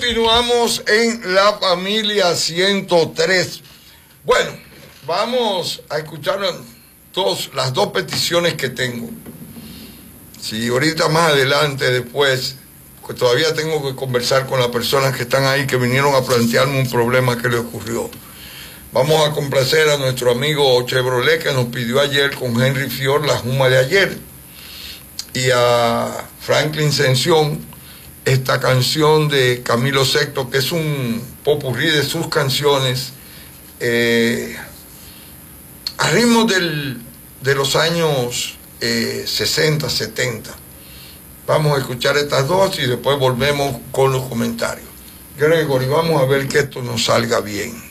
Continuamos en La Familia 103. Bueno, vamos a escuchar las dos peticiones que tengo. Si ahorita más adelante, después, pues todavía tengo que conversar con las personas que están ahí, que vinieron a plantearme un problema que le ocurrió. Vamos a complacer a nuestro amigo Chevrolet, que nos pidió ayer con Henry Fior la Juma de ayer, y a Franklin Sención esta canción de Camilo VI, que es un popurrí de sus canciones, a ritmo de los años 60, 70. Vamos a escuchar estas dos y después volvemos con los comentarios. Gregory, vamos a ver que esto nos salga bien.